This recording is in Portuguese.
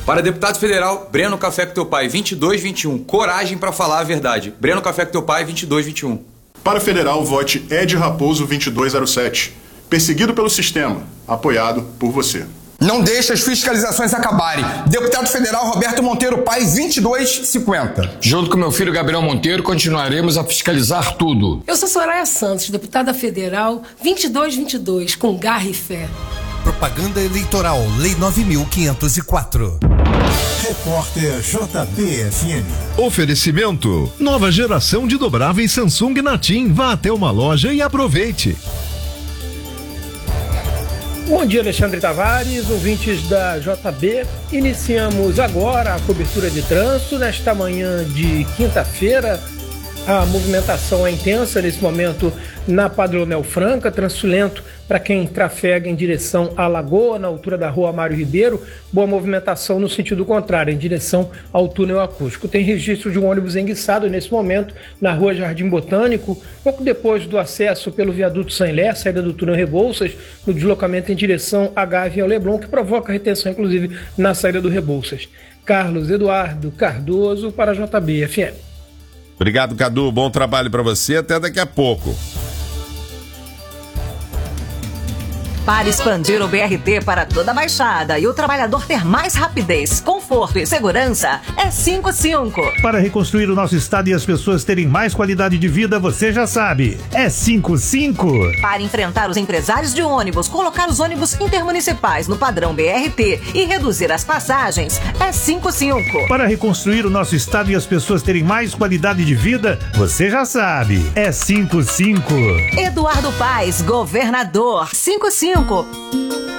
Para deputado federal, Breno Café com Teu Pai, 2221. Coragem para falar a verdade. Breno Café com Teu Pai, 2221. Para federal, vote Ed Raposo, 2207. Perseguido pelo sistema, apoiado por você. Não deixe as fiscalizações acabarem. Deputado federal Roberto Monteiro Pai, 2250. Junto com meu filho Gabriel Monteiro, continuaremos a fiscalizar tudo. Eu sou Soraya Santos, deputada federal, 2222, com garra e fé. Propaganda eleitoral, Lei 9.504. Repórter JBFM. Oferecimento: nova geração de dobráveis Samsung Natim. Vá até uma loja e aproveite. Bom dia, Alexandre Tavares, ouvintes da JB. Iniciamos agora a cobertura de trânsito nesta manhã de quinta-feira. A movimentação é intensa nesse momento na Padre Leonel Franca, trânsito lento para quem trafega em direção à Lagoa, na altura da rua Mário Ribeiro. Boa movimentação no sentido contrário, em direção ao túnel acústico. Tem registro de um ônibus enguiçado nesse momento na rua Jardim Botânico, pouco depois do acesso pelo viaduto Saint-Lé, saída do túnel Rebouças, no deslocamento em direção à Gávea ao Leblon, que provoca retenção, inclusive, na saída do Rebouças. Carlos Eduardo Cardoso para a JB-FM. Obrigado, Cadu. Bom trabalho para você. Até daqui a pouco. Para expandir o BRT para toda a Baixada e o trabalhador ter mais rapidez, conforto e segurança, é 55. Para reconstruir o nosso estado e as pessoas terem mais qualidade de vida, você já sabe, é 55. Para enfrentar os empresários de ônibus, colocar os ônibus intermunicipais no padrão BRT e reduzir as passagens, é 55. Para reconstruir o nosso estado e as pessoas terem mais qualidade de vida, você já sabe, é 55. Eduardo Paes, governador, 55.